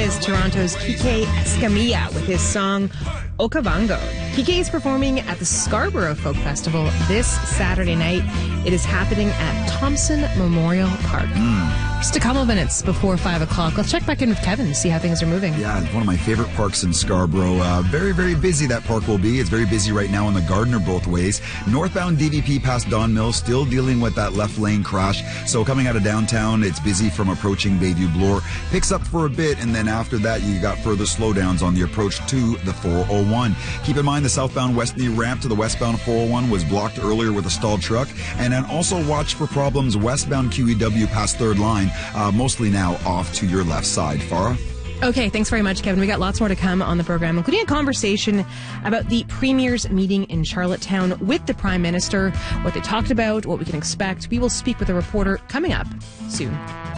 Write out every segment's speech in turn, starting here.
is Toronto's Kike Escamilla with his song Okavango. Kike is performing at the Scarborough Folk Festival this Saturday night. It is happening at Thompson Memorial Park. Just a couple minutes before 5 o'clock. Let's check back in with Kevin to see how things are moving. Yeah, one of my favorite parks in Scarborough. Very, very busy that park will be. It's very busy right now in the Gardiner both ways. Northbound DVP past Don Mills, still dealing with that left lane crash. So coming out of downtown, it's busy from approaching Bayview Bloor. Picks up for a bit, and then after that, you got further slowdowns on the approach to the 401. Keep in mind the southbound Westney ramp to the westbound 401 was blocked earlier with a stalled truck. And then also watch for problems westbound QEW past third line. Mostly now off to your left side. Farah? Okay, thanks very much, Kevin. We got lots more to come on the program, including a conversation about the Premier's meeting in Charlottetown with the Prime Minister, what they talked about, what we can expect. We will speak with a reporter coming up soon.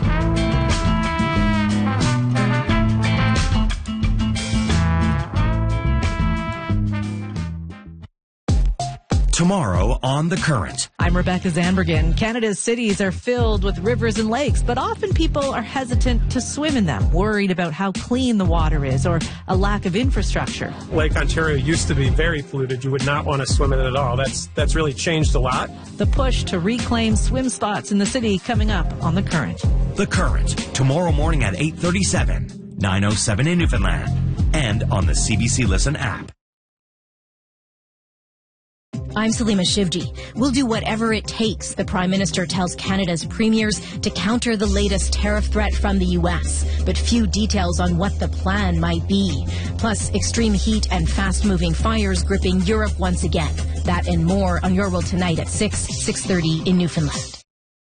Tomorrow on The Current. I'm Rebecca Zanbergen. Canada's cities are filled with rivers and lakes, but often people are hesitant to swim in them, worried about how clean the water is or a lack of infrastructure. Lake Ontario used to be very polluted. You would not want to swim in it at all. That's really changed a lot. The push to reclaim swim spots in the city coming up on The Current. The Current, tomorrow morning at 8:37, 9:07 in Newfoundland, and on the CBC Listen app. I'm Salima Shivji. We'll do whatever it takes, the Prime Minister tells Canada's premiers, to counter the latest tariff threat from the U.S., but few details on what the plan might be. Plus, extreme heat and fast-moving fires gripping Europe once again. That and more on Your World Tonight at 6:30 in Newfoundland.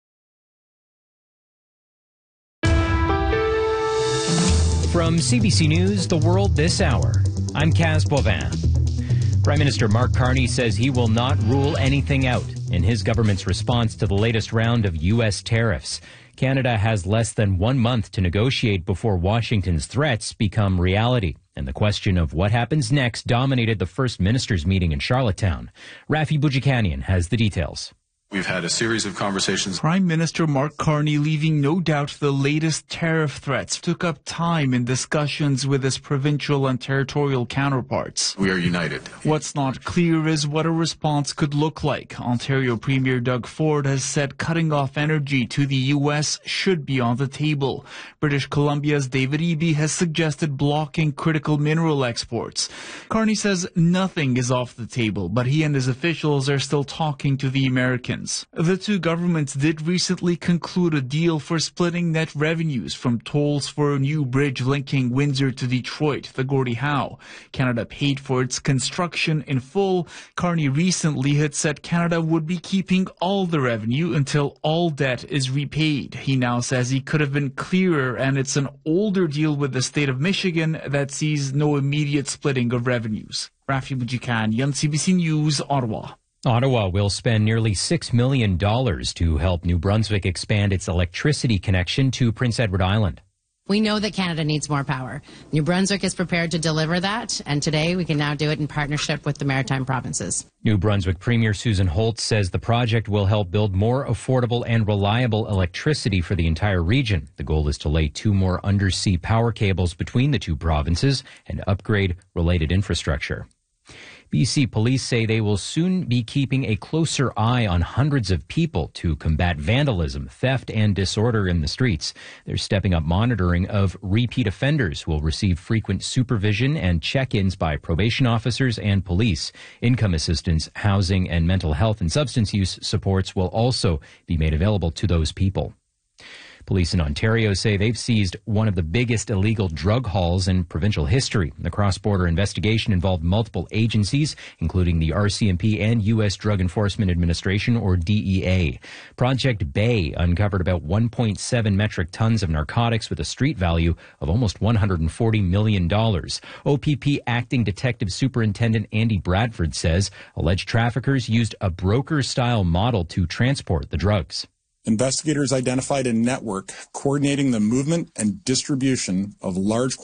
From CBC News, The World This Hour, I'm Kaz Boivin. Prime Minister Mark Carney says he will not rule anything out in his government's response to the latest round of U.S. tariffs. Canada has less than 1 month to negotiate before Washington's threats become reality. And the question of what happens next dominated the First Minister's meeting in Charlottetown. Rafi Boudjikanian has the details. We've had a series of conversations. Prime Minister Mark Carney leaving no doubt the latest tariff threats took up time in discussions with his provincial and territorial counterparts. We are united. What's not clear is what a response could look like. Ontario Premier Doug Ford has said cutting off energy to the U.S. should be on the table. British Columbia's David Eby has suggested blocking critical mineral exports. Carney says nothing is off the table, but he and his officials are still talking to the Americans. The two governments did recently conclude a deal for splitting net revenues from tolls for a new bridge linking Windsor to Detroit, the Gordie Howe. Canada paid for its construction in full. Carney recently had said Canada would be keeping all the revenue until all debt is repaid. He now says he could have been clearer, and it's an older deal with the state of Michigan that sees no immediate splitting of revenues. Rafi Boudjikanian, CBC News, Ottawa. Ottawa will spend nearly $6 million to help New Brunswick expand its electricity connection to Prince Edward Island. We know that Canada needs more power. New Brunswick is prepared to deliver that, and today we can now do it in partnership with the Maritime Provinces. New Brunswick Premier Susan Holtz says the project will help build more affordable and reliable electricity for the entire region. The goal is to lay 2 more undersea power cables between the 2 provinces and upgrade related infrastructure. BC police say they will soon be keeping a closer eye on hundreds of people to combat vandalism, theft, and disorder in the streets. They're stepping up monitoring of repeat offenders who will receive frequent supervision and check-ins by probation officers and police. Income assistance, housing, and mental health and substance use supports will also be made available to those people. Police in Ontario say they've seized one of the biggest illegal drug hauls in provincial history. The cross-border investigation involved multiple agencies, including the RCMP and U.S. Drug Enforcement Administration, or DEA. Project Bay uncovered about 1.7 metric tons of narcotics with a street value of almost $140 million. OPP Acting Detective Superintendent Andy Bradford says alleged traffickers used a broker-style model to transport the drugs. Investigators identified a network coordinating the movement and distribution of large